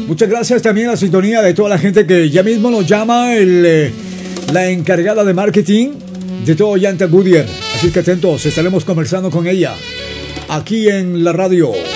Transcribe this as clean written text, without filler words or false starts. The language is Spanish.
Muchas gracias también a la sintonía de toda la gente que ya mismo nos llama la encargada de marketing de todo Llanta Goodyear. Así que atentos, estaremos conversando con ella aquí en la radio.